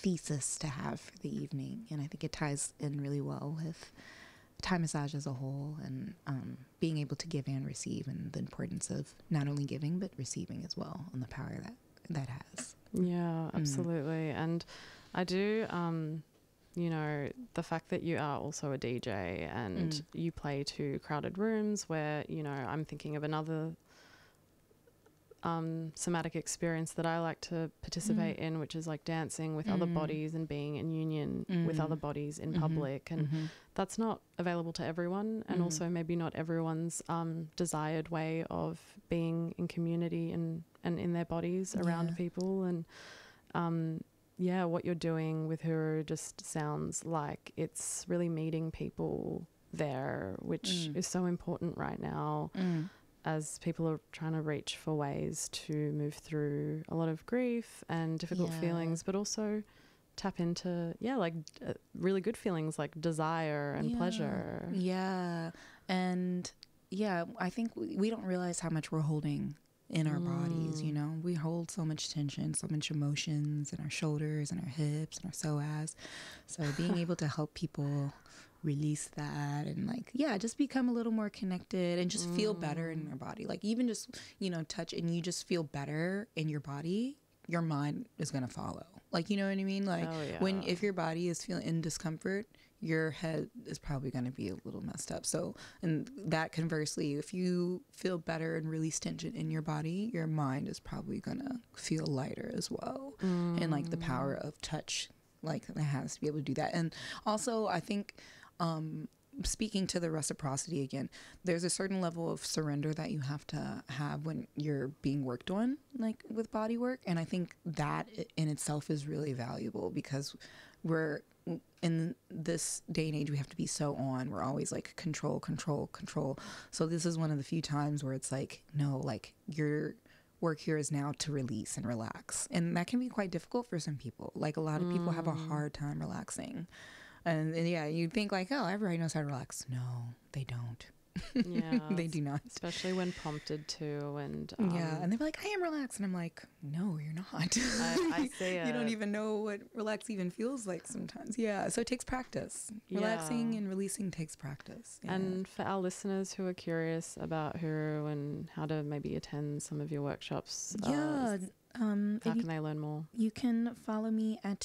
thesis to have for the evening, and I think it ties in really well with Thai massage as a whole, and being able to give and receive, and the importance of not only giving but receiving as well, and the power that has. Yeah, absolutely. And I do, you know, the fact that you are also a DJ and you play to crowded rooms where, you know, I'm thinking of another somatic experience that I like to participate in, which is like dancing with other bodies and being in union with other bodies in public, and that's not available to everyone, and also maybe not everyone's desired way of being in community and in their bodies around people. And what you're doing with Huru just sounds like it's really meeting people there, which is so important right now, as people are trying to reach for ways to move through a lot of grief and difficult feelings, but also tap into, really good feelings like desire and pleasure. Yeah. And I think we don't realize how much we're holding in our bodies, you know. We hold so much tension, so much emotions in our shoulders and our hips and our psoas. So being able to help people release that and just become a little more connected and just feel better in their body, like even just, you know, touch and you just feel better in your body, your mind is going to follow, like, you know what I mean, like if your body is feeling in discomfort, your head is probably going to be a little messed up. So, and that conversely, if you feel better and release tension in your body, your mind is probably going to feel lighter as well. And like the power of touch, like it has to be able to do that. And also I think speaking to the reciprocity again, there's a certain level of surrender that you have to have when you're being worked on, like with body work. And I think that in itself is really valuable, because we're in this day and age, we have to be so on. We're always like control, control, control. So this is one of the few times where it's like, no, like your work here is now to release and relax. And that can be quite difficult for some people. Like a lot of people have a hard time relaxing. And you think like, oh, everybody knows how to relax. No, they don't. Yeah, they do not. Especially when prompted to. And and they're like, I am relaxed. And I'm like, no, you're not. I see it. You don't even know what relax even feels like sometimes. Yeah, so it takes practice. Relaxing and releasing takes practice. Yeah. And for our listeners who are curious about Huru and how to maybe attend some of your workshops, how can they learn more? You can follow me at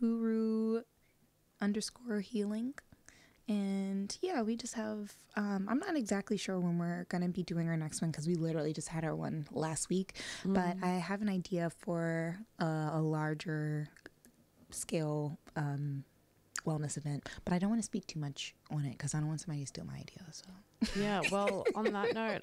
Huru_healing. And we just have I'm not exactly sure when we're gonna be doing our next one, because we literally just had our one last week, but I have an idea for a larger scale wellness event, but I don't want to speak too much on it because I don't want somebody to steal my idea. So well, on that note,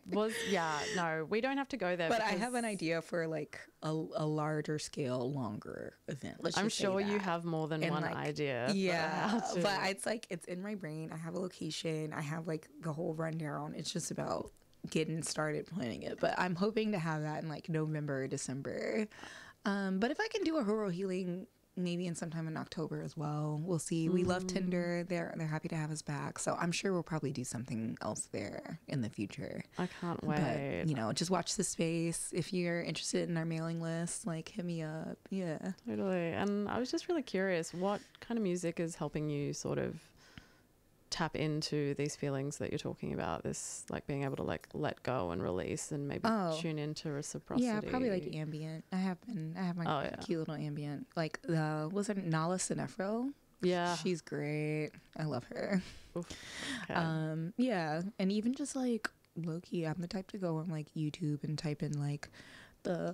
we don't have to go there, but I have an idea for like a larger scale, longer event. I'm sure you have more than one idea. But it's like, it's in my brain. I have a location, I have like the whole rundown. It's just about getting started planning it, but I'm hoping to have that in like November or December. But if I can do a Huru healing maybe in sometime in October as well, we'll see. We love Tinder. They're happy to have us back, so I'm sure we'll probably do something else there in the future. I can't wait. But, you know, just watch the space. If you're interested in our mailing list, like, hit me up. Yeah, totally. And I was just really curious, what kind of music is helping you sort of tap into these feelings that you're talking about, this like being able to like let go and release and maybe tune into reciprocity? Yeah, probably like ambient. I have my cute little ambient, like was it Nala Sinefro? Yeah, she's great. I love her. Oof, okay. And even just like low-key, I'm the type to go on like YouTube and type in like the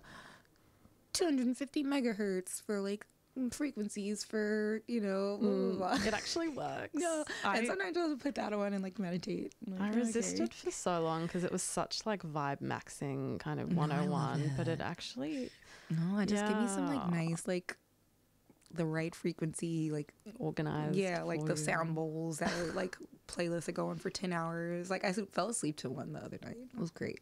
250 megahertz for like frequencies for, you know, blah, blah, blah. It actually works. No, and sometimes I'll put that on and like meditate. Like, I resisted for so long because it was such like vibe maxing kind of 101, but it actually give me some like nice, like the right frequency, like organized, like the sound bowls that are like playlists that go on for 10 hours. Like I fell asleep to one the other night. It was great.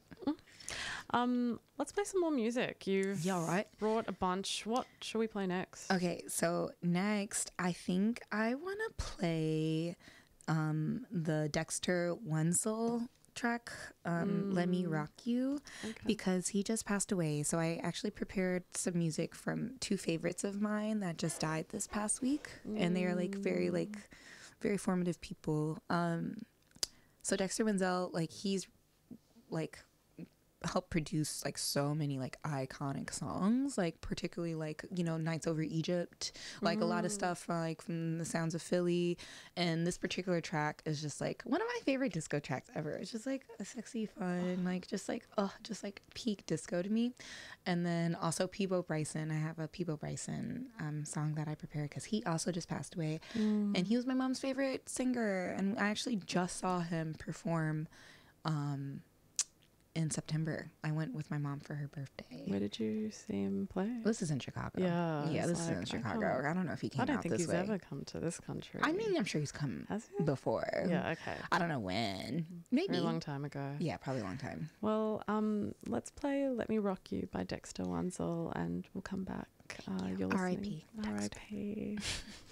Let's play some more music. You've brought a bunch. What should we play next? Okay, so next I think I want to play the Dexter Wenzel track, Let Me Rock You, because he just passed away. So I actually prepared some music from two favorites of mine that just died this past week. And they are very formative people. So Dexter Wenzel, he's helped produce so many iconic songs, particularly Nights Over Egypt, a lot of stuff from the Sounds of Philly. And this particular track is just one of my favorite disco tracks ever. It's just a sexy, fun, just peak disco to me. And then also Peabo Bryson. I have a Peabo Bryson song that I prepared because he also just passed away, and he was my mom's favorite singer. And I actually just saw him perform in September. I went with my mom for her birthday. Where did you see him play? This is in Chicago. Yeah, this is in Chicago. I don't know if he came out this way. I don't think he's ever come to this country. I mean, I'm sure he's come before. Yeah, okay. I don't know when. Maybe. A long time ago. Yeah, probably a long time. Well, let's play Let Me Rock You by Dexter Wenzel, and we'll come back. You're listening. R.I.P. R.I.P.